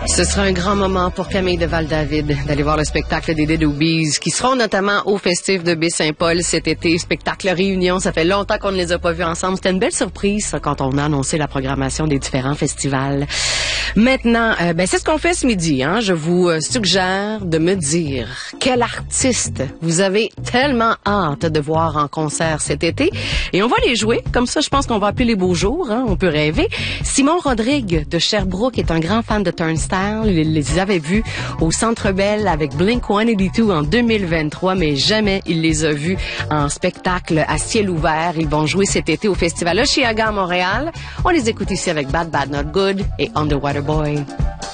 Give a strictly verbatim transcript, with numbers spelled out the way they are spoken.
Ce sera un grand moment pour Camille de Val-David d'aller voir le spectacle des Dead Obies qui seront notamment au Festif de Baie-Saint-Paul cet été. Spectacle réunion, ça fait longtemps qu'on ne les a pas vus ensemble. C'était une belle surprise ça, quand on a annoncé la programmation des différents festivals. Maintenant, euh, ben c'est ce qu'on fait ce midi. Hein? Je vous euh, suggère de me dire quel artiste vous avez tellement hâte de voir en concert cet été. Et on va les jouer. Comme ça, je pense qu'on va appeler les beaux jours. Hein? On peut rêver. Simon Rodrigue de Sherbrooke est un grand fan de Turnstile. Il les avait vus au Centre Bell avec Blink cent quatre-vingt-deux en deux mille vingt-trois, mais jamais il les a vus en spectacle à ciel ouvert. Ils vont jouer cet été au Festival Osheaga à Montréal. On les écoute ici avec Bad Bad Not Good et Underwater Boy.